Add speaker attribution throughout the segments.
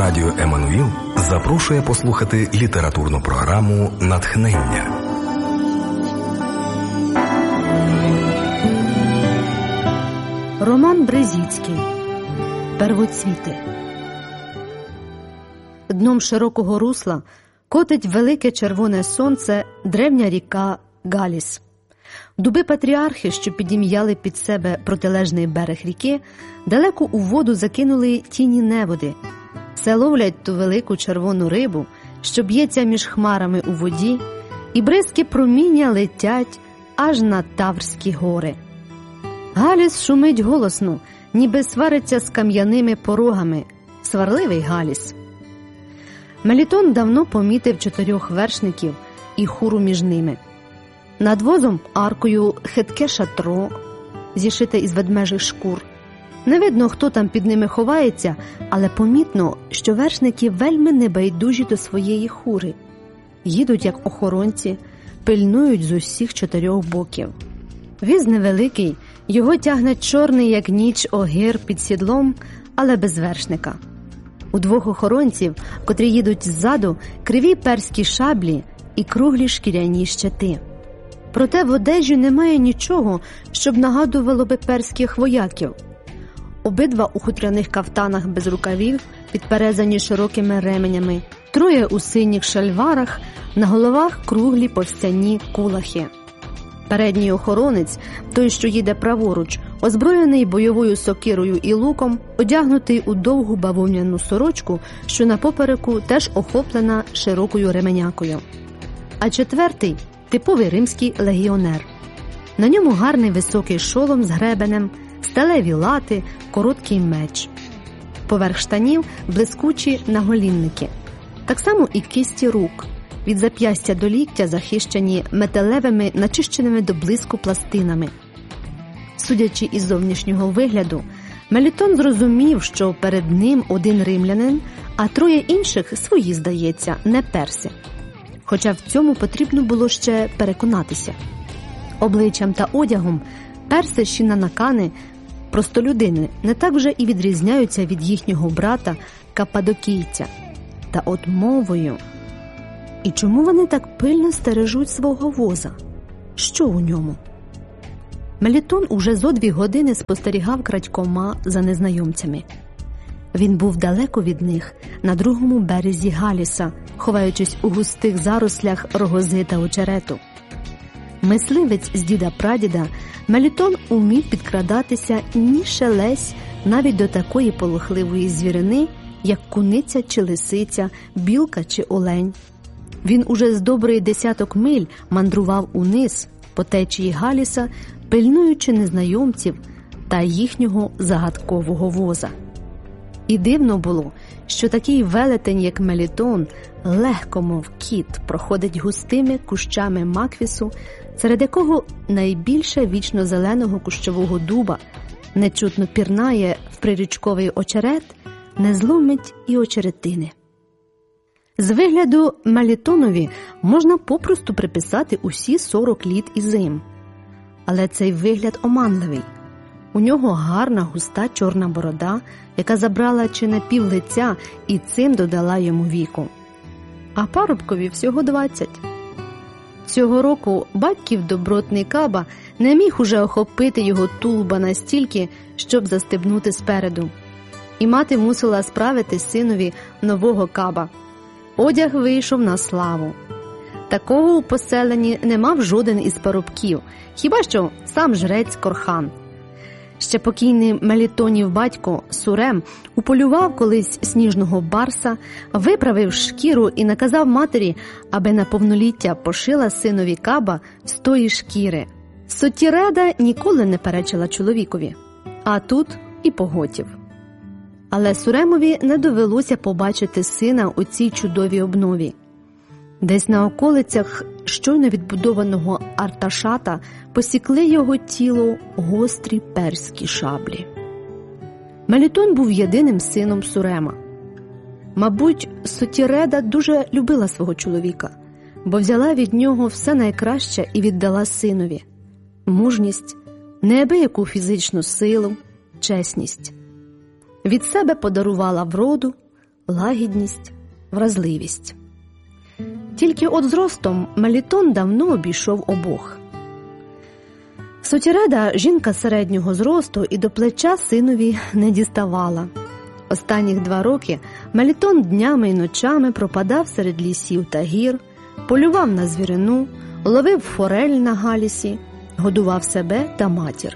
Speaker 1: Радіо Еммануїл запрошує послухати літературну програму «Натхнення».
Speaker 2: Роман Брезіцький «Первоцвіти». Дном широкого русла котить велике червоне сонце древня ріка Галіс. Дуби-патріархи, що підім'яли під себе протилежний берег ріки, далеко у воду закинули тіні неводи. Все ловлять ту велику червону рибу, що б'ється між хмарами у воді, і бризки проміння летять аж на Таврські гори. Галіс шумить голосно, ніби свариться з кам'яними порогами. Сварливий Галіс. Мелітон давно помітив 4 вершників і хуру між ними. Над возом аркою хитке шатро, зішите із ведмежих шкур. Не видно, хто там під ними ховається, але помітно, що вершники вельми небайдужі до своєї хури. Їдуть, як охоронці, пильнують з усіх 4 боків. Віз невеликий, його тягне чорний, як ніч, огір під сідлом, але без вершника. У 2 охоронців, котрі їдуть ззаду, криві перські шаблі і круглі шкіряні щити. Проте в одежі немає нічого, щоб нагадувало би перських вояків. Обидва у хутряних кафтанах без рукавів, підперезані широкими ременями, 3 у синіх шальварах, на головах круглі повстяні кулахи. Передній охоронець, той, що їде праворуч, озброєний бойовою сокирою і луком, одягнутий у довгу бавовняну сорочку, що на попереку теж охоплена широкою ременякою. А 4 – типовий римський легіонер. На ньому гарний високий шолом з гребенем, сталеві лати, короткий меч. Поверх штанів блискучі наголінники. Так само і кисті рук. Від зап'ястя до ліктя захищені металевими, начищеними до блиску пластинами. Судячи із зовнішнього вигляду, Мелітон зрозумів, що перед ним 1 римлянин, а 3 інших свої, здається, не перси. Хоча в цьому потрібно було ще переконатися. Обличчям та одягом перси Шінанакани, простолюдини, не так вже і відрізняються від їхнього брата Каппадокійця. Та от мовою. І чому вони так пильно стережуть свого воза? Що у ньому? Мелітон уже зо 2 години спостерігав крадькома за незнайомцями. Він був далеко від них, на другому березі Галіса, ховаючись у густих зарослях рогози та очерету. Мисливець з діда-прадіда, Мелітон умів підкрадатися ні шелесь навіть до такої полохливої звірини, як куниця чи лисиця, білка чи олень. Він уже з добрий 10 миль мандрував униз по течії Галіса, пильнуючи незнайомців та їхнього загадкового воза. І дивно було, що такий велетень, як Мелітон, легко, мов кіт, проходить густими кущами маквісу, серед якого найбільше вічно-зеленого кущового дуба, нечутно пірнає в прирічковий очерет, не зломить і очеретини. З вигляду Мелітонові можна попросту приписати усі 40 літ і зим. Але цей вигляд оманливий. У нього гарна густа чорна борода, яка забрала чи не пів лиця і цим додала йому віку. А парубкові всього 20. Цього року батьків добротний Каба не міг уже охопити його тулуба настільки, щоб застебнути спереду. І мати мусила справити синові нового Каба. Одяг вийшов на славу. Такого у поселенні не мав жоден із парубків, хіба що сам жрець Корхан. Ще покійний Мелітонів батько Сурем уполював колись сніжного барса, виправив шкіру і наказав матері, аби на повноліття пошила синові Каба з тої шкіри. Сотіреда ніколи не перечила чоловікові, а тут і поготів. Але Суремові не довелося побачити сина у цій чудовій обнові. Десь на околицях щойно відбудованого Арташата посікли його тіло гострі перські шаблі. Мелітон був єдиним сином Сурема. Мабуть, Сотіреда дуже любила свого чоловіка, бо взяла від нього все найкраще і віддала синові – мужність, неабияку фізичну силу, чесність. Від себе подарувала вроду, лагідність, вразливість. Тільки от зростом Мелітон давно обійшов обох. Сотіреда – жінка середнього зросту і до плеча синові не діставала. Останніх 2 роки Мелітон днями і ночами пропадав серед лісів та гір, полював на звірину, ловив форель на Галісі, годував себе та матір.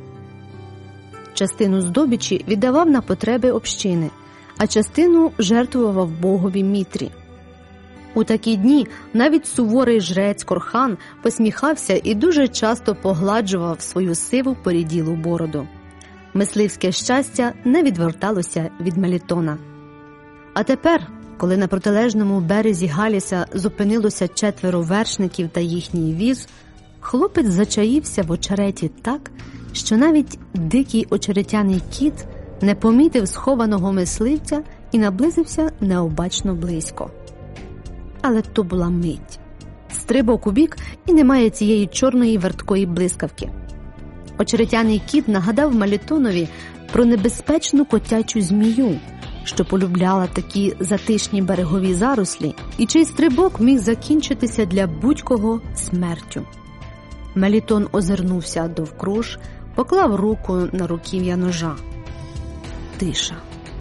Speaker 2: Частину здобичі віддавав на потреби общини, а частину жертвував богові Мітрі. У такі дні навіть суворий жрець Корхан посміхався і дуже часто погладжував свою сиву поріділу бороду. Мисливське щастя не відверталося від Мелітона. А тепер, коли на протилежному березі Галіса зупинилося 4 вершників та їхній віз, хлопець зачаївся в очереті так, що навіть дикий очеретяний кіт не помітив схованого мисливця і наблизився необачно близько. Але то була мить. Стрибок у бік, і немає цієї чорної верткої блискавки. Очеретяний кіт нагадав Мелітонові про небезпечну котячу змію, що полюбляла такі затишні берегові зарослі, і чий стрибок міг закінчитися для будь-кого смертю. Мелітон озирнувся довкруж, поклав руку на руків'я ножа. Тиша.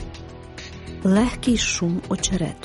Speaker 2: Легкий шум очерету.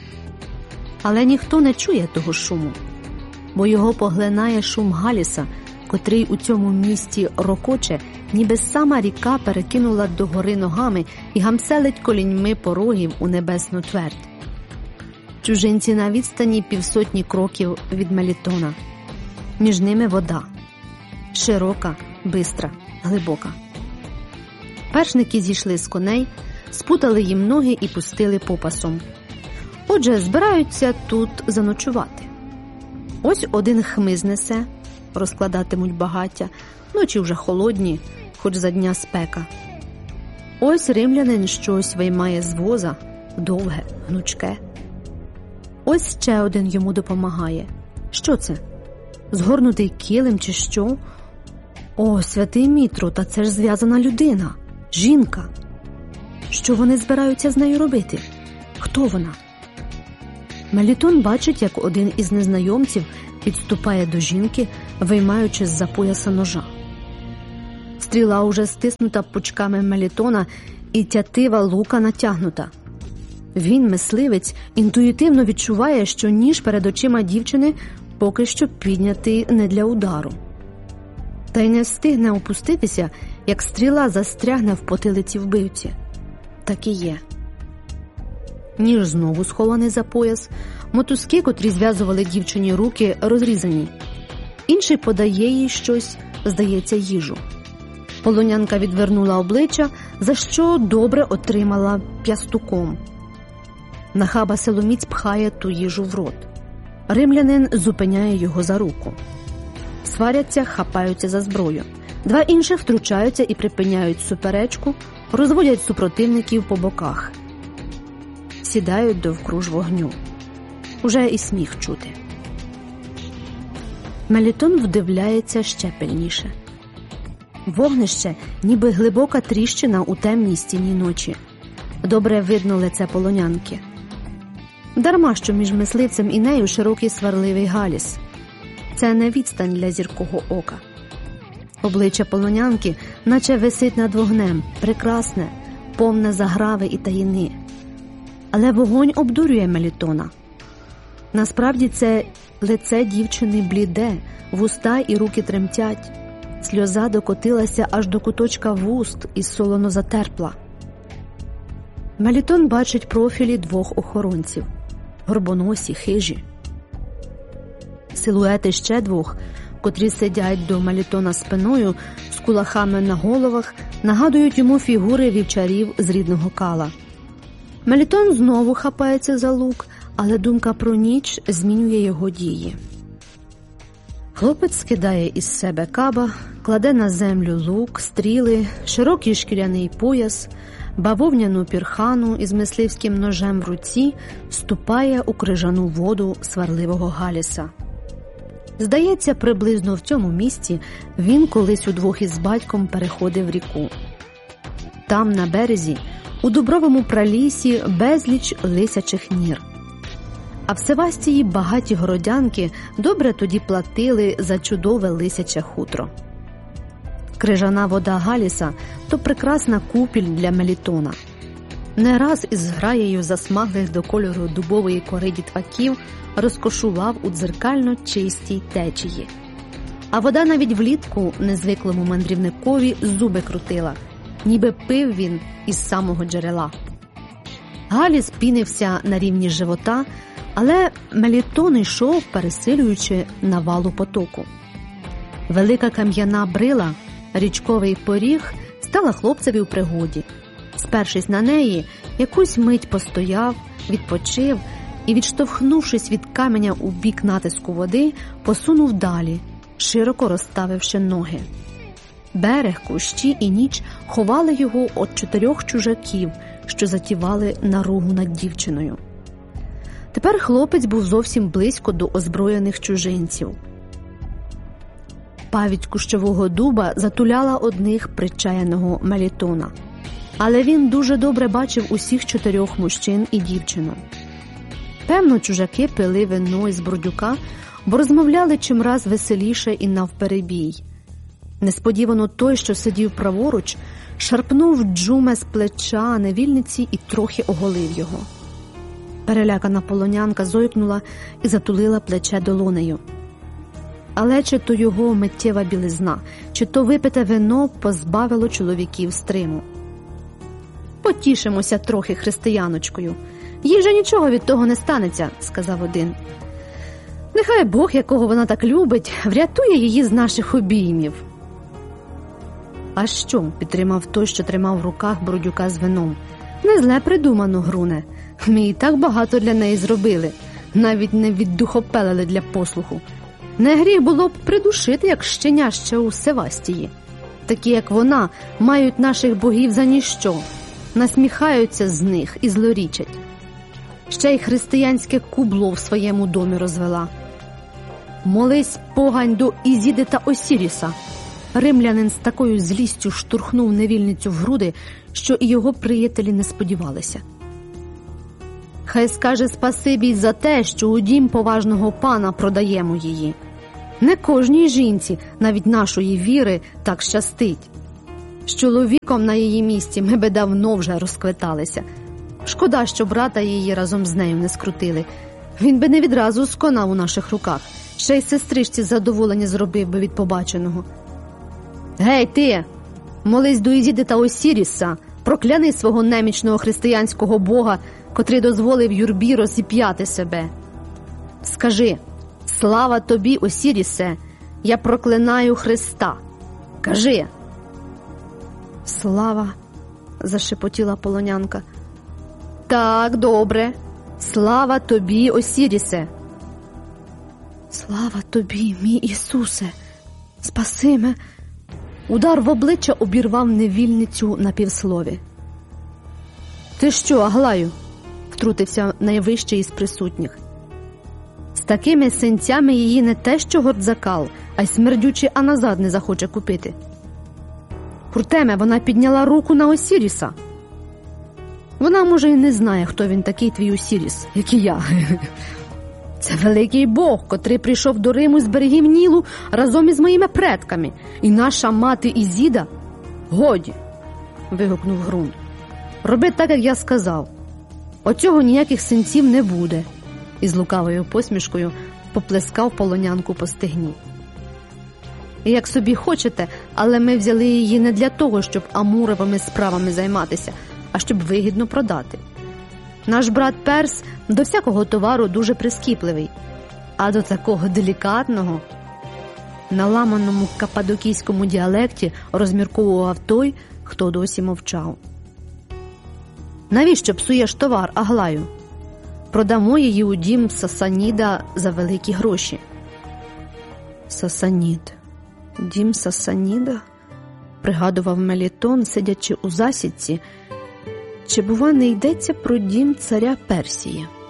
Speaker 2: Але ніхто не чує того шуму, бо його поглинає шум Галіса, котрий у цьому місті рокоче, ніби сама ріка перекинула догори ногами і гамселить коліньми порогів у небесну твердь. Чужинці на відстані 50 кроків від Мелітона. Між ними вода. Широка, бистра, глибока. Вершники зійшли з коней, спутали їм ноги і пустили попасом. Отже, збираються тут заночувати. Ось один хмиз несе, розкладатимуть багаття, ночі вже холодні, хоч за дня спека. Ось римлянин щось виймає з воза, довге, гнучке. Ось ще один йому допомагає. Що це? Згорнутий килим чи що? О, святий Мітро, та це ж зв'язана людина, жінка. Що вони збираються з нею робити? Хто вона? Мелітон бачить, як один із незнайомців підступає до жінки, виймаючи з-за пояса ножа. Стріла уже стиснута пучками Мелітона і тятива лука натягнута. Він, мисливець, інтуїтивно відчуває, що ніж перед очима дівчини поки що піднятий не для удару. Та й не встигне опуститися, як стріла застрягне в потилиці вбивці. Так і є. Ніж знову схований за пояс, мотузки, котрі зв'язували дівчині руки, розрізані. Інший подає їй щось, здається, їжу. Полонянка відвернула обличчя, за що добре отримала п'ястуком. Нахаба силоміць пхає ту їжу в рот. Римлянин зупиняє його за руку. Сваряться, хапаються за зброю. 2 інших втручаються і припиняють суперечку, розводять супротивників по боках. Сідають довкруж вогню. Уже і сміх чути. Мелітон вдивляється ще пильніше. Вогнище, ніби глибока тріщина у темній стіні ночі. Добре видно лице полонянки. Дарма, що між мисливцем і нею широкий сварливий Галіс. Це не відстань для зіркого ока. Обличчя полонянки наче висить над вогнем, прекрасне, повне заграви і таїни. Але вогонь обдурює Мелітона. Насправді це лице дівчини бліде, вуста і руки тремтять. Сльоза докотилася аж до куточка вуст і солоно затерпла. Мелітон бачить профілі 2 охоронців. Горбоносі, хижі. Силуети ще 2, котрі сидять до Мелітона спиною, з кулахами на головах, нагадують йому фігури вівчарів з рідного Кала. Мелітон знову хапається за лук, але думка про ніч змінює його дії. Хлопець скидає із себе каба, кладе на землю лук, стріли, широкий шкіряний пояс, бавовняну пірхану із мисливським ножем в руці, вступає у крижану воду сварливого Галіса. Здається, приблизно в цьому місці він колись удвох із батьком переходив ріку. Там, на березі, У Дубровому пралісі безліч лисячих нір. А в Севастії багаті городянки добре тоді платили за чудове лисяче хутро. Крижана вода Галіса – то прекрасна купіль для Мелітона. Не раз із зграєю засмаглих до кольору дубової кори дітваків розкошував у дзеркально чистій течії. А вода навіть влітку незвиклому мандрівникові зуби крутила, ніби пив він із самого джерела. Галіс пінився на рівні живота, але Мелітон йшов, пересилюючи навалу потоку. Велика кам'яна брила, річковий поріг, стала хлопцеві у пригоді. Спершись на неї, якусь мить постояв, відпочив і, відштовхнувшись від каменя у бік натиску води, посунув далі, широко розставивши ноги. Берег, кущі і ніч ховали його від 4 чужаків, що затівали наругу над дівчиною. Тепер хлопець був зовсім близько до озброєних чужинців. Павідь кущового дуба затуляла одних причаяного Мелітона. Але він дуже добре бачив усіх 4 мужчин і дівчину. Певно, чужаки пили вино із бурдюка, бо розмовляли чимраз веселіше і навперебій. Несподівано той, що сидів праворуч, шарпнув Джуме з плеча невільниці і трохи оголив його. Перелякана полонянка зойкнула і затулила плече долонею. Але чи то його миттєва білизна, чи то випите вино позбавило чоловіків стриму. «Потішимося трохи християночкою. Їй же нічого від того не станеться», – сказав один. «Нехай Бог, якого вона так любить, врятує її з наших обіймів». «А що?» – підтримав той, що тримав в руках бурдюка з вином. «Не зле придумано, Груне. Ми і так багато для неї зробили, навіть не віддухопелили для послуху. Не гріх було б придушити, як щеня ще у Севастії. Такі, як вона, мають наших богів за ніщо, насміхаються з них і злорічать. Ще й християнське кубло в своєму домі розвела. Молись, погань, до Ізіди та Осіріса». Римлянин з такою злістю штурхнув невільницю в груди, що і його приятелі не сподівалися. «Хай скаже спасибі за те, що у дім поважного пана продаємо її. Не кожній жінці, навіть нашої віри, так щастить. З чоловіком на її місці ми би давно вже розквиталися. Шкода, що брата її разом з нею не скрутили. Він би не відразу сконав у наших руках, ще й сестричці задоволення зробив би від побаченого. Гей ти, молись до Ізіди та Осіріса, прокляни свого немічного християнського бога, котрий дозволив юрбі розіп'яти себе. Скажи: слава тобі, Осірісе, я проклинаю Христа. Кажи. Слава, зашепотіла полонянка. Так, добре. Слава тобі, Осірісе. Слава тобі, мій Ісусе. Спаси мене. Удар в обличчя обірвав невільницю на півслові. Ти що, Аглаю? Втрутився найвищий із присутніх. З такими синцями її не те що гордзакал, а й смердючий Аназад не захоче купити. Куртеме, вона підняла руку на Осіріса. Вона, може, і не знає, хто він такий, твій Осіріс, як і я. Це великий Бог, котрий прийшов до Риму з берегів Нілу разом із моїми предками. І наша мати Ізіда. Годі, вигукнув Грун. Роби так, як я сказав. Оцього ніяких синців не буде. І з лукавою посмішкою поплескав полонянку по стегні. Як собі хочете, але ми взяли її не для того, щоб амуровими справами займатися, а щоб вигідно продати. Наш брат Перс до всякого товару дуже прискіпливий, а до такого делікатного. На ламаному каппадокійському діалекті розмірковував той, хто досі мовчав. Навіщо псуєш товар, Аглаю? Продамо її у дім Сасаніда за великі гроші. Сасанід. Дім Сасаніда? Пригадував Мелітон, сидячи у засідці. Чи, бува, не йдеться про дім царя Персії?